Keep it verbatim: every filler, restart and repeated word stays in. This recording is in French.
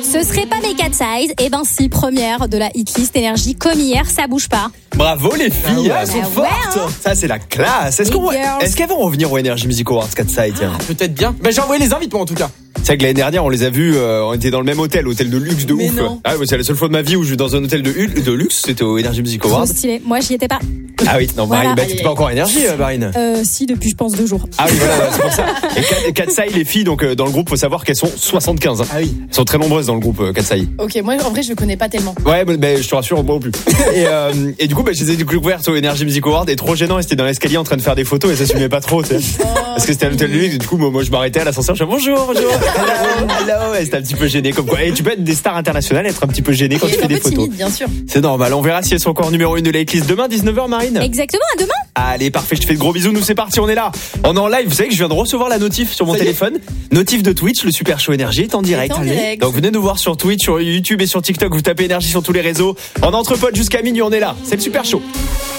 Ce serait pas mes Cat Size. Eh ben si, première de la hitlist énergie comme hier, ça bouge pas. Bravo les filles, Ah ouais, elles sont bah fortes. ouais, hein. Ça c'est la classe. Est-ce, Les qu'on... girls. Est-ce qu'elles vont revenir au Energy Music Awards Cat Side tiens. Ah, peut-être bien. Ben, j'ai envoyé les invitements en tout cas. C'est vrai que l'année dernière, on les a vus, euh, on était dans le même hôtel, hôtel de luxe de Mais ouf. non. Ah, ouais, c'est la seule fois de ma vie où je vais dans un hôtel de, hul- de luxe, c'était au Energy Music Trop Awards. stylé. Moi, j'y étais pas. Ah oui, non, Voilà. Marine, bah, t'étais pas encore Énergie, euh, Marine. Euh, si, depuis, je pense, deux jours. Ah oui, voilà, ouais, c'est pour ça. Et Cat- Cat Side, les filles, donc, euh, dans le groupe, faut savoir qu'elles sont soixante-quinze. Hein. Ah oui. Elles sont très nombreuses dans le groupe, euh, Cat Side. Ok, moi en vrai je le connais pas tellement. Ouais, bah, bah, je te rassure, moi non plus. Et, euh, et du coup, bah, je les ai découvertes au Energy Music Awards et trop gênant, et c'était dans l'escalier en train de faire des photos et ça s'assumait pas trop, tu sais. Parce que c'était à l'hôtel de luxe, et du coup, moi, moi, je m'arrêtais à l'ascenseur, je disais bonjour, bonjour, hello, hello, et c'était un petit peu gêné, comme quoi. Et tu peux être des stars internationales, être un petit peu gêné quand Et tu fais un des peu photos. timide, bien sûr. C'est normal, on verra si elles sont encore numéro une de la hitlist demain, dix-neuf heures, Marine. Exactement, à demain. Allez, parfait, je te fais de gros bisous, nous c'est parti, on est là. On est en live, vous savez que je viens de recevoir la notif sur mon Ça y est. téléphone. Notif de Twitch, le Super Show Énergie est en direct. en Allez. direct. Donc venez nous voir sur Twitch, sur YouTube et sur TikTok, vous tapez Énergie sur tous les réseaux. En entre potes jusqu'à minuit, on est là, c'est le Super Show.